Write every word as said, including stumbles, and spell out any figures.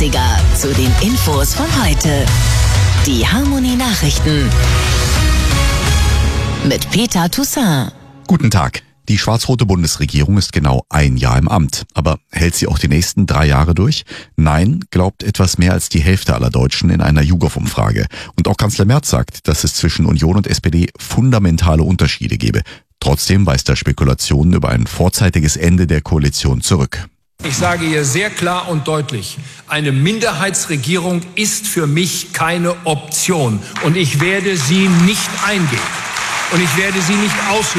dreißiger zu den Infos von heute. Die Harmonie Nachrichten mit Peter Toussaint. Guten Tag. Die schwarz-rote Bundesregierung ist genau ein Jahr im Amt. Aber hält sie auch die nächsten drei Jahre durch? Nein, glaubt etwas mehr als die Hälfte aller Deutschen in einer YouGov-Umfrage. Und auch Kanzler Merz sagt, dass es zwischen Union und S P D fundamentale Unterschiede gebe. Trotzdem weist er Spekulationen über ein vorzeitiges Ende der Koalition zurück. Ich sage hier sehr klar und deutlich, eine Minderheitsregierung ist für mich keine Option. Und ich werde sie nicht eingehen. Und ich werde sie nicht ausüben.